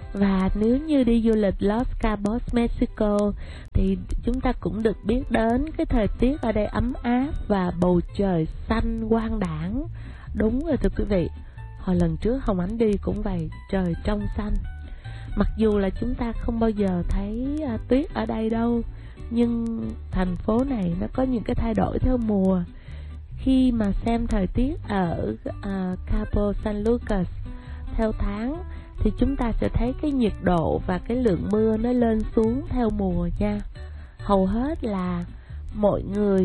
Và nếu như đi du lịch Los Cabos, Mexico thì chúng ta cũng được biết đến cái thời tiết ở đây ấm áp và bầu trời xanh quang đãng. Đúng rồi thưa quý vị, hồi lần trước Hồng Ánh đi cũng vậy, trời trong xanh. Mặc dù là chúng ta không bao giờ thấy tuyết ở đây đâu, nhưng thành phố này nó có những cái thay đổi theo mùa. Khi mà xem thời tiết ở Cabo San Lucas theo tháng thì chúng ta sẽ thấy cái nhiệt độ và cái lượng mưa nó lên xuống theo mùa nha. Hầu hết là mọi người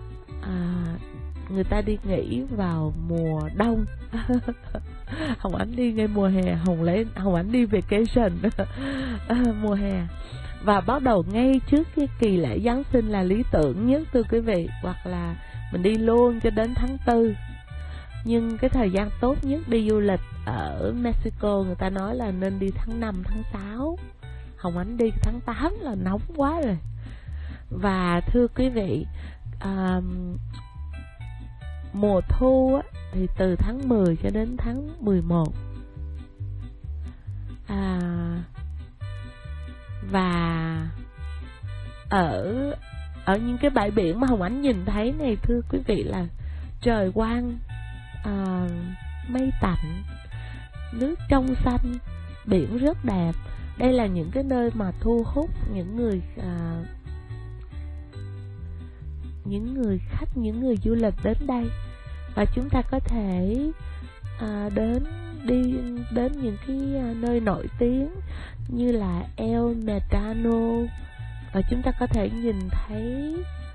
người ta đi nghỉ vào mùa đông. Hồng Ánh đi ngay mùa hè, Hồng Ánh đi vacation mùa hè. Và bắt đầu ngay trước cái kỳ lễ Giáng sinh là lý tưởng nhất thưa quý vị, hoặc là mình đi luôn cho đến tháng 4. Nhưng cái thời gian tốt nhất đi du lịch ở Mexico người ta nói là nên đi tháng 5, tháng 6. Hồng Ánh đi tháng 8 là nóng quá rồi. Và thưa quý vị, mùa thu á, thì từ tháng 10 cho đến tháng 11. Và ở những cái bãi biển mà Hồng Ánh nhìn thấy này thưa quý vị là trời quang, mây tạnh, nước trong xanh, biển rất đẹp. Đây là những cái nơi mà thu hút những người khách, những người du lịch đến đây. Và chúng ta có thể đến những cái nơi nổi tiếng như là El Medrano, và chúng ta có thể nhìn thấy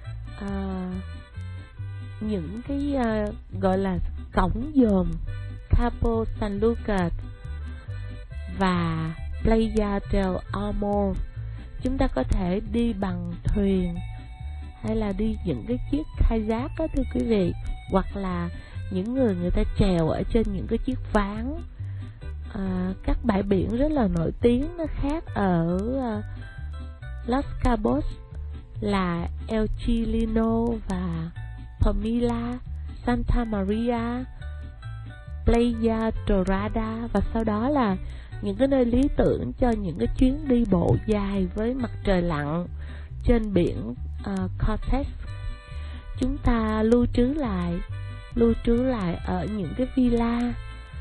những cái gọi là cổng dòm Cabo San Lucas và Playa del Amor. Chúng ta có thể đi bằng thuyền hay là đi những cái chiếc kayak đó thưa quý vị, hoặc là những người ta chèo ở trên những cái chiếc ván. Các bãi biển rất là nổi tiếng nó khác ở Los Cabos là El Chilino và Palmilla, Santa Maria, Playa Dorada, và sau đó là những cái nơi lý tưởng cho những cái chuyến đi bộ dài với mặt trời lặn trên biển Cortez. Chúng ta lưu trú lại ở những cái villa,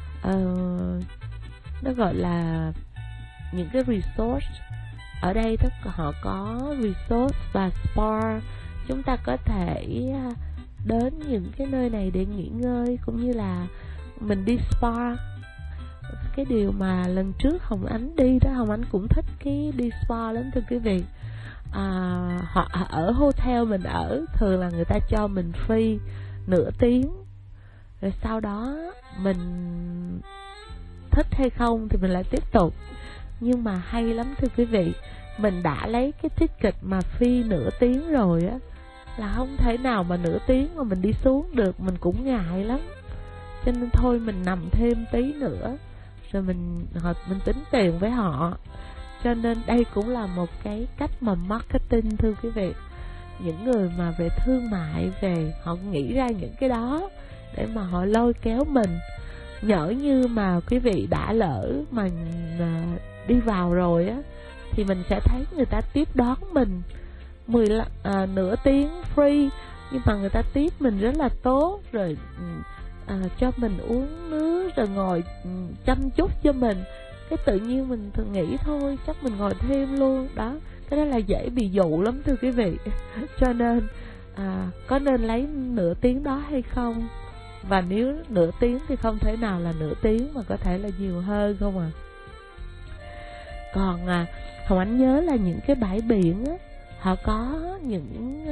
nó gọi là những cái resort. Ở đây họ có resort và spa. Chúng ta có thể đến những cái nơi này để nghỉ ngơi, cũng như là mình đi spa. Cái điều mà lần trước Hồng Ánh đi đó, Hồng Ánh cũng thích cái đi spa lắm thưa quý vị. Họ ở hotel mình ở, thường là người ta cho mình free nửa tiếng, rồi sau đó mình thích hay không thì mình lại tiếp tục. Nhưng mà hay lắm thưa quý vị, mình đã lấy cái ticket mà free nửa tiếng rồi á, là không thể nào mà nửa tiếng mà mình đi xuống được, mình cũng ngại lắm. Cho nên thôi mình nằm thêm tí nữa, rồi mình tính tiền với họ. Cho nên đây cũng là một cái cách mà marketing thưa quý vị. Những người mà về thương mại về, họ nghĩ ra những cái đó để mà họ lôi kéo mình. Nhỡ như mà quý vị đã lỡ mà đi vào rồi á, thì mình sẽ thấy người ta tiếp đón mình nửa tiếng free, nhưng mà người ta tiếp mình rất là tốt, rồi cho mình uống nước, rồi ngồi chăm chút cho mình. Cái tự nhiên mình thường nghĩ thôi chắc mình ngồi thêm luôn đó. Cái đó là dễ bị dụ lắm thưa quý vị. Cho nên có nên lấy nửa tiếng đó hay không? Và nếu nửa tiếng thì không thể nào là nửa tiếng, mà có thể là nhiều hơn không à. Còn Hồng Ánh nhớ là những cái bãi biển á, họ có những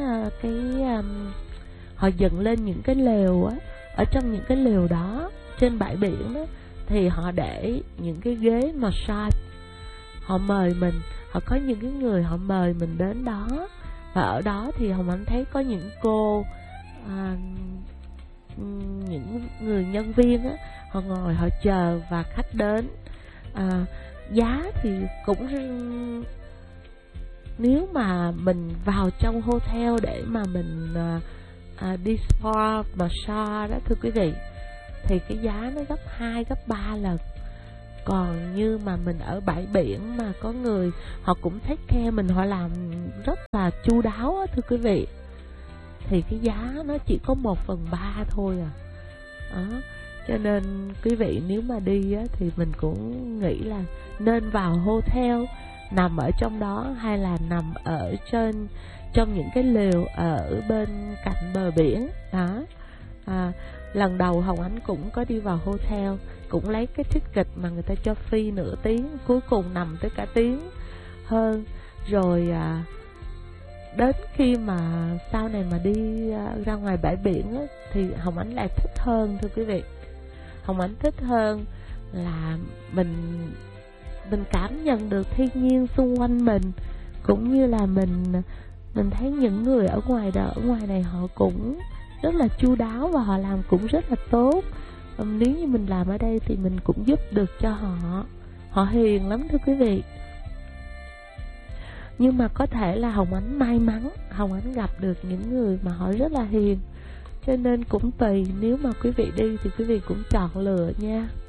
họ dựng lên những cái lều á. Ở trong những cái lều đó trên bãi biển đó, thì họ để những cái ghế massage. Họ mời mình, họ có những cái người họ mời mình đến đó. Và ở đó thì Hồng Ánh thấy có những cô, những người nhân viên á, họ ngồi họ chờ và khách đến. Giá thì cũng, nếu mà mình vào trong hotel để mà mình đi spa, massage đó thưa quý vị, thì cái giá nó gấp 2, gấp 3 lần. Còn như mà mình ở bãi biển mà có người họ cũng take care mình, họ làm rất là chu đáo á, thưa quý vị, thì cái giá nó chỉ có 1/3 thôi à. Đó, cho nên quý vị nếu mà đi á, thì mình cũng nghĩ là nên vào hotel, nằm ở trong đó, hay là nằm ở trong những cái lều ở bên cạnh bờ biển đó. Lần đầu Hồng Ánh cũng có đi vào hotel, cũng lấy cái ticket mà người ta cho free nửa tiếng, cuối cùng nằm tới cả tiếng hơn. Rồi đến khi mà sau này mà đi ra ngoài bãi biển á, thì Hồng Ánh lại thích hơn, thưa quý vị. Hồng Ánh thích hơn là mình cảm nhận được thiên nhiên xung quanh mình, cũng như là mình thấy những người ở ngoài này họ cũng rất là chu đáo và họ làm cũng rất là tốt. Nếu như mình làm ở đây thì mình cũng giúp được cho họ hiền lắm, thưa quý vị. Nhưng mà có thể là Hồng Ánh may mắn, Hồng Ánh gặp được những người mà họ rất là hiền, cho nên cũng tùy. Nếu mà quý vị đi thì quý vị cũng chọn lựa nha.